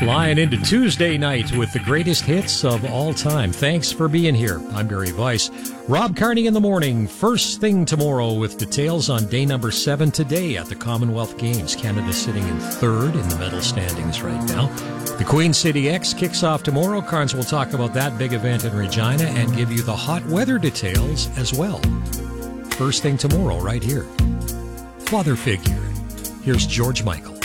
Flying into Tuesday night with the greatest hits of all time. Thanks for being here. I'm Barry Weiss. Rob Carney in the morning. First thing tomorrow with details on day number 7 today at the Commonwealth Games. Canada sitting in third in the medal standings right now. The Queen City X kicks off tomorrow. Carnes will talk about that big event in Regina and give you the hot weather details as well. First thing tomorrow right here. Father figure. Here's George Michael.